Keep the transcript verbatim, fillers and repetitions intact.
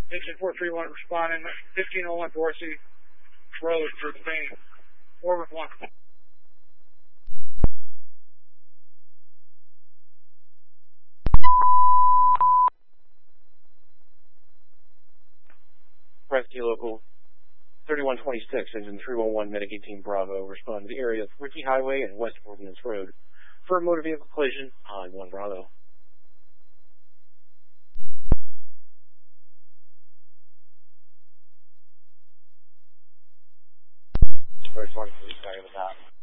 Engine four three one responding, fifteen oh one Dorsey Road, Brisbane, four with one. Rescue Local thirty-one twenty-six, Engine three one one, Medic eighteen Bravo, respond to the area of Ricky Highway and West Ordnance Road for a motor vehicle collision on one Bravo. First one, please, sorry about that.